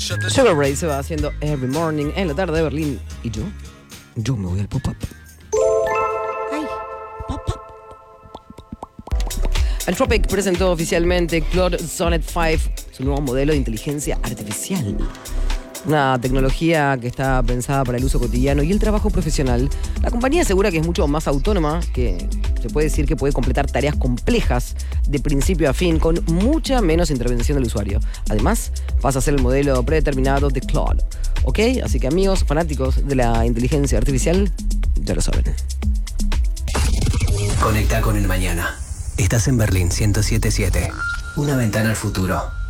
Sugar Ray se va haciendo Every Morning en la tarde de Berlín. ¿Y yo me voy al pop-up. Ay, pop-up. Anthropic presentó oficialmente Claude Sonnet 5, su nuevo modelo de inteligencia artificial. Una tecnología que está pensada para el uso cotidiano y el trabajo profesional. La compañía asegura que es mucho más autónoma, que se puede decir que puede completar tareas complejas de principio a fin con mucha menos intervención del usuario. Además, pasa a ser el modelo predeterminado de Claude. ¿Ok? Así que amigos fanáticos de la inteligencia artificial, ya lo saben. Conecta con el mañana. Estás en Berlín 107.7. Una ventana al futuro.